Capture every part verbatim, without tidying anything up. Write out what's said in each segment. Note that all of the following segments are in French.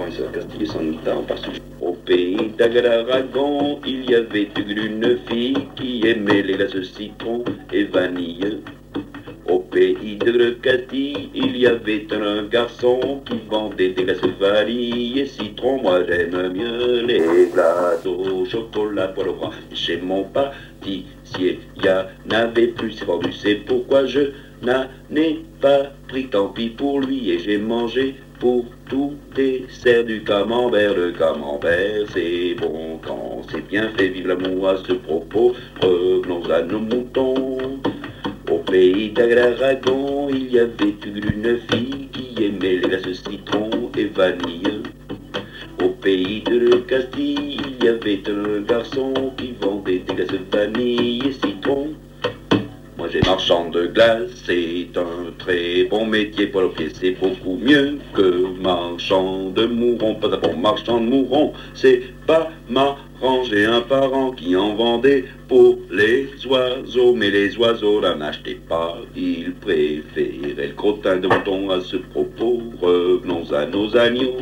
et sœur Castille et son guitare par-dessus. Au pays d'Aragon, il y avait une fille qui aimait les glaces citron et vanille. Au pays de Castille, il y avait un garçon qui vendait des glaces vanille et citron. Moi j'aime mieux les glaces au chocolat poil au bras. Chez mon pâtissier, il y en avait plus, c'est vendu, c'est pourquoi je n'en ai pas pris, tant pis pour lui, et j'ai mangé pour tout dessert du camembert. Le camembert c'est bon quand c'est bien fait, vive l'amour à ce propos, revenons à nos moutons. Au pays d'Aragon, il y avait une fille qui aimait les glaces citron et vanille. Au pays de Castille, il y avait un garçon qui vendait des glaces vanille et citron. Moi j'ai marchand de glace, c'est un très bon métier, poil au pied c'est beaucoup mieux que marchand de mouron. Pas un bon marchand de mouron, c'est pas marrant. J'ai un parent qui en vendait pour les oiseaux, mais les oiseaux n'en achetaient pas, ils préféraient le crottin de mouton. À ce propos, revenons à nos agneaux.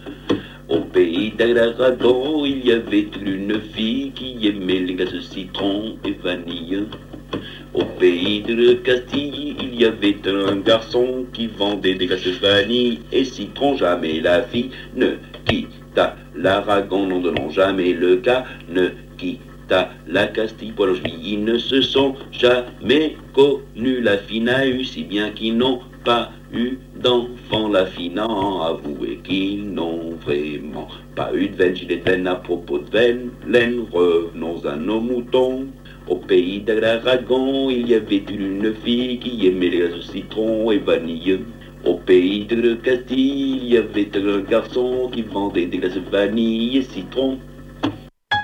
Au pays d'Aragon, il y avait une fille qui aimait les glaces citron et vanille. Au pays de Castille, il y avait un garçon qui vendait des glaces vanille et citron. Jamais la fille ne quitta l'Aragon, n'en donnant jamais le cas, ne quitta la Castille. Poil aux chevilles, ils ne se sont jamais connus. La fille n'a eu, si bien qu'ils n'ont pas eu d'enfants. La fille n'a avoué qu'ils n'ont vraiment pas eu de veine. Gilet de veine, à propos de veine, laine, revenons à nos moutons. Au pays d'Aragon, il y avait une fille qui aimait les glaces au citron et vanille. Au pays de Castille, il y avait un garçon qui vendait des glaces vanille et citron.